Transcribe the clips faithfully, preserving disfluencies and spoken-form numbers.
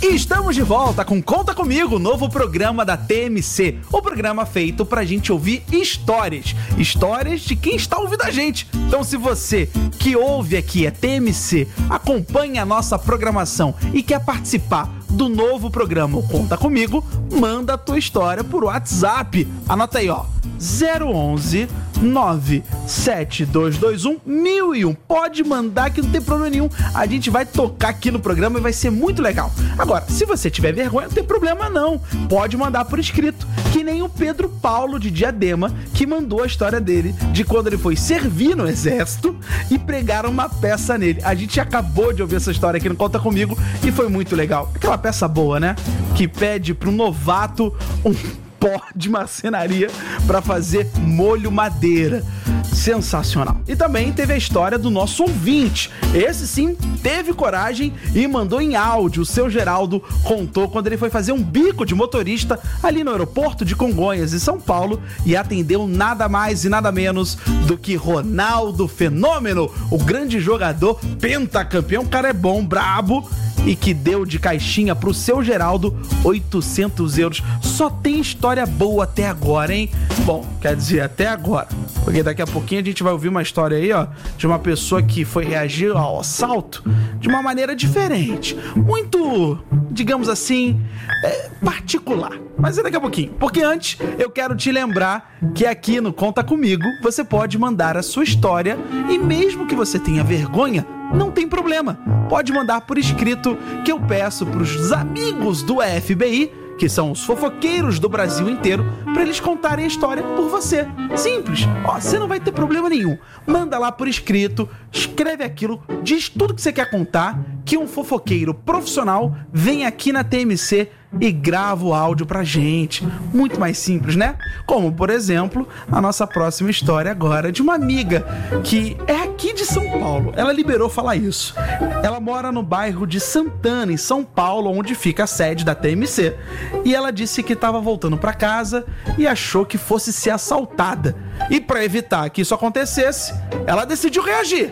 E estamos de volta com Conta Comigo, novo programa da T M C. O programa feito pra gente ouvir histórias. Histórias de quem está ouvindo a gente. Então, se você que ouve aqui é T M C, acompanha a nossa programação e quer participar do novo programa Conta Comigo, manda a tua história por WhatsApp. Anota aí, ó. zero onze nove sete dois dois um mil e um. Pode mandar que não tem problema nenhum. A gente vai tocar aqui no programa e vai ser muito legal. Agora, se você tiver vergonha, não tem problema não. Pode mandar por escrito. Que nem o Pedro Paulo de Diadema, que mandou a história dele de quando ele foi servir no exército e pregaram uma peça nele. A gente acabou de ouvir essa história aqui no Conta Comigo e foi muito legal. Aquela peça boa, né? Que pede para um novato um pó de marcenaria para fazer molho madeira. Sensacional. E também teve a história do nosso ouvinte. Esse sim teve coragem e mandou em áudio. O seu Geraldo contou quando ele foi fazer um bico de motorista ali no aeroporto de Congonhas, em São Paulo, e atendeu nada mais e nada menos do que Ronaldo Fenômeno, o grande jogador pentacampeão. O cara é bom, brabo, e que deu de caixinha pro seu Geraldo oitocentos euros. Só tem história boa até agora, hein? Bom, quer dizer, até agora. Porque daqui a pouquinho a gente vai ouvir uma história aí, ó, de uma pessoa que foi reagir ao assalto de uma maneira diferente. Muito, digamos assim, é, particular. Mas é daqui a pouquinho. Porque antes, eu quero te lembrar que aqui no Conta Comigo, você pode mandar a sua história e mesmo que você tenha vergonha, não tem problema. Pode mandar por escrito, que eu peço pros amigos do F B I, que são os fofoqueiros do Brasil inteiro, para eles contarem a história por você. Simples. Ó, você não vai ter problema nenhum. Manda lá por escrito, escreve aquilo, diz tudo que você quer contar, que um fofoqueiro profissional vem aqui na T M C e grava o áudio pra gente. Muito mais simples, né? Como, por exemplo, a nossa próxima história agora de uma amiga que é aqui de São Paulo. Ela liberou falar isso. Ela mora no bairro de Santana, em São Paulo, onde fica a sede da T M C. E ela disse que estava voltando pra casa e achou que fosse ser assaltada. E para evitar que isso acontecesse, ela decidiu reagir.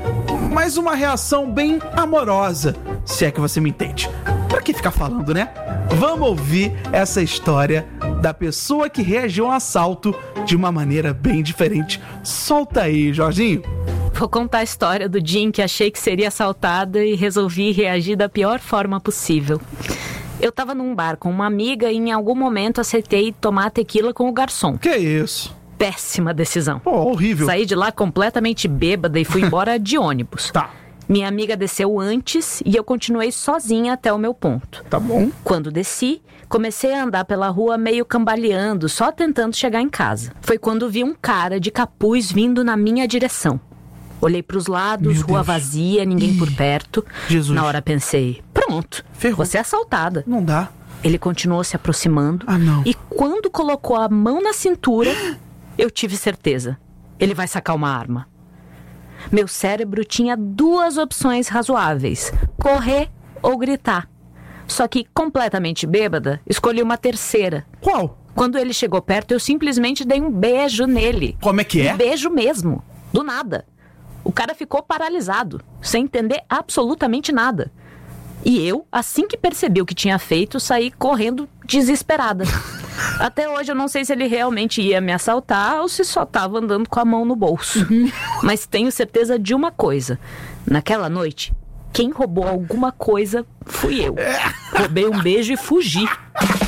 Mas uma reação bem amorosa, se é que você me entende. Pra que ficar falando, né? Vamos ouvir essa história da pessoa que reagiu a um assalto de uma maneira bem diferente. Solta aí, Jorginho. Vou contar a história do dia em que achei que seria assaltada e resolvi reagir da pior forma possível. Eu tava num bar com uma amiga e em algum momento aceitei tomar tequila com o garçom. Que isso? Péssima decisão. Pô, horrível. Saí de lá completamente bêbada e fui embora de ônibus. Tá. Minha amiga desceu antes e eu continuei sozinha até o meu ponto. Tá bom. Quando desci, comecei a andar pela rua meio cambaleando, só tentando chegar em casa. Foi quando vi um cara de capuz vindo na minha direção. Olhei pros lados, Meu rua Deus. vazia, ninguém Ih, por perto. Jesus. Na hora pensei, pronto, Ferrou. você é assaltada. Não dá. Ele continuou se aproximando. Ah, não. E quando colocou a mão na cintura, eu tive certeza. Ele vai sacar uma arma. Meu cérebro tinha duas opções razoáveis: correr ou gritar. Só que, completamente bêbada, escolhi uma terceira. Qual? Quando ele chegou perto, eu simplesmente dei um beijo nele. Como é que é? Um beijo mesmo. Do nada. O cara ficou paralisado, sem entender absolutamente nada. E eu, assim que percebi o que tinha feito, saí correndo desesperada. Até hoje eu não sei se ele realmente ia me assaltar ou se só estava andando com a mão no bolso. Mas tenho certeza de uma coisa. Naquela noite, quem roubou alguma coisa fui eu. Roubei um beijo e fugi.